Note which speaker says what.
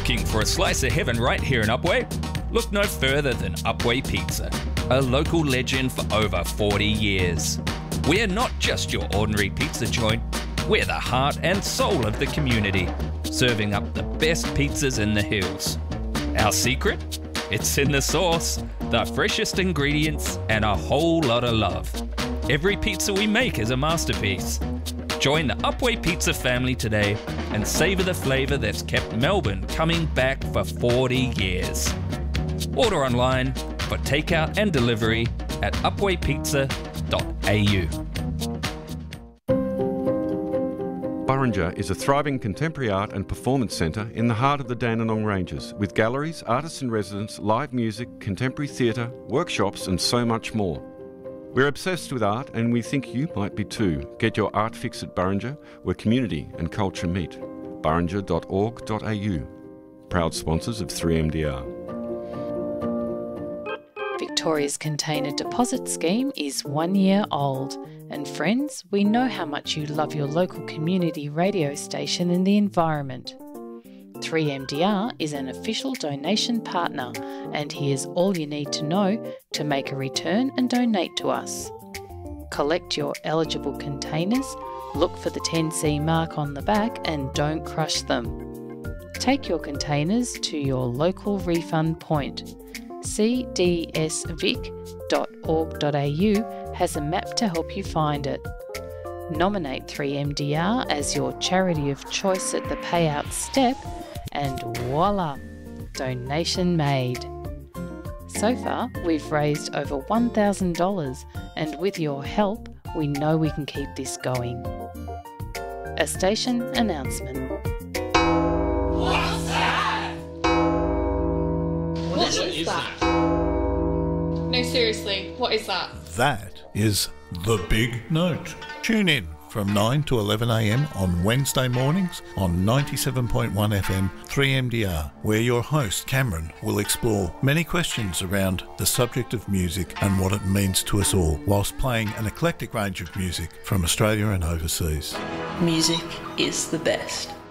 Speaker 1: Looking for a slice of heaven right here in Upwey? Look no further than Upwey Pizza, a local legend for over 40 years. We're not just your ordinary pizza joint, we're the heart and soul of the community, serving up the best pizzas in the hills. Our secret? It's in the sauce, the freshest ingredients, and a whole lot of love. Every pizza we make is a masterpiece. Join the Upwey Pizza family today and savour the flavour that's kept Melbourne coming back for 40 years. Order online for takeout and delivery at upweypizza.au.
Speaker 2: Burrinja is a thriving contemporary art and performance centre in the heart of the Dandenong Ranges, with galleries, artists in residence, live music, contemporary theatre, workshops and so much more. We're obsessed with art and we think you might be too. Get your art fix at Burrinja, where community and culture meet. burrinja.org.au. Proud sponsors of 3MDR.
Speaker 3: Victoria's Container Deposit Scheme is 1 year old. And friends, we know how much you love your local community radio station and the environment. 3MDR is an official donation partner, and here's all you need to know to make a return and donate to us. Collect your eligible containers, look for the 10C mark on the back and don't crush them. Take your containers to your local refund point. cdsvic.org.au has a map to help you find it. Nominate 3MDR as your charity of choice at the payout step and voila, donation made. So far, we've raised over $1,000 and with your help, we know we can keep this going. A station announcement.
Speaker 4: What's that?
Speaker 5: What is that? No, seriously, what is that?
Speaker 6: That is The Big Note. Tune in from 9 to 11 a.m. on Wednesday mornings on 97.1 FM 3MDR, where your host Cameron will explore many questions around the subject of music and what it means to us all, whilst playing an eclectic range of music from Australia and overseas.
Speaker 4: Music is the best.